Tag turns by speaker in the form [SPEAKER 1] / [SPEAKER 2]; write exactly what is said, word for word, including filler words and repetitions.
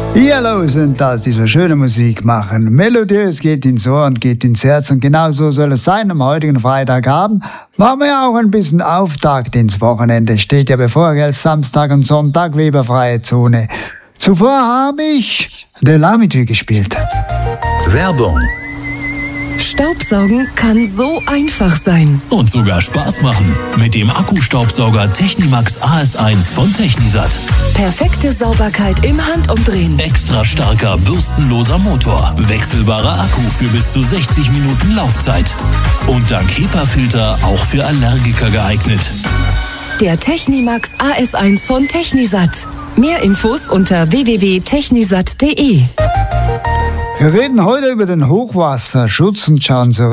[SPEAKER 1] Ihr los und das, diese schöne Musik machen. Melodiös geht ins Ohr und geht ins Herz und genau so soll es sein am heutigen Freitagabend. Machen wir auch ein bisschen Auftakt ins Wochenende. Steht ja bevor, gell, Samstag und Sonntag, weberfreie Zone. Zuvor habe ich Delamity gespielt.
[SPEAKER 2] Werbung.
[SPEAKER 3] Staubsaugen kann so einfach sein.
[SPEAKER 2] Und sogar Spaß machen. Mit dem Akkustaubsauger Technimax A S eins von Technisat.
[SPEAKER 3] Perfekte Sauberkeit im Handumdrehen.
[SPEAKER 2] Extra starker, bürstenloser Motor. Wechselbarer Akku für bis zu sechzig Minuten Laufzeit. Und dank HEPA-Filter auch für Allergiker geeignet.
[SPEAKER 3] Der Technimax A S eins von Technisat. Mehr Infos unter w w w punkt technisat punkt d e.
[SPEAKER 1] Wir reden heute über den Hochwasserschutz und schauen so